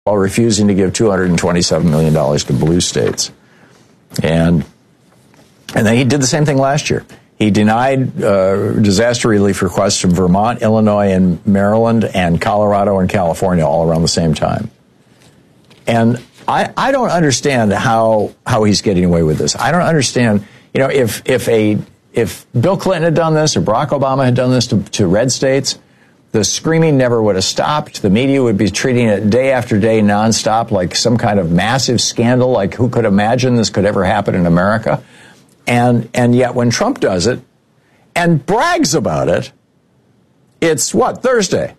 while refusing to give $227 million to blue states. And then he did the same thing last year. He denied disaster relief requests from Vermont, Illinois, and Maryland, and Colorado and California all around the same time. And I don't understand how he's getting away with this. I don't understand, if Bill Clinton had done this or Barack Obama had done this to red states, the screaming never would have stopped. The media would be treating it day after day nonstop like some kind of massive scandal, like who could imagine this could ever happen in America? And yet when Trump does it and brags about it, it's what, Thursday?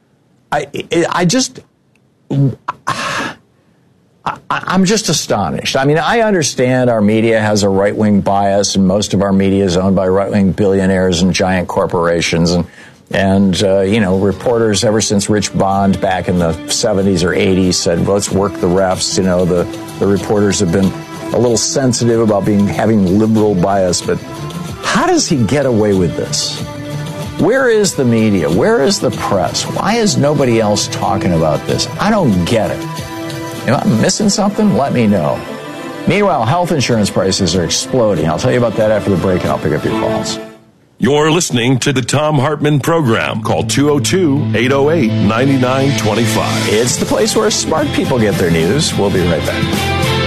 I'm just astonished. I mean, I understand our media has a right-wing bias, and most of our media is owned by right-wing billionaires and giant corporations. And reporters ever since Rich Bond back in the 70s or 80s said, well, let's work the refs. The reporters have been a little sensitive about having liberal bias. But how does he get away with this? Where is the media? Where is the press? Why is nobody else talking about this? I don't get it. If I'm missing something, let me know. Meanwhile, health insurance prices are exploding. I'll tell you about that after the break, and I'll pick up your calls. You're listening to the Thom Hartmann Program. Call 202-808-9925. It's the place where smart people get their news. We'll be right back.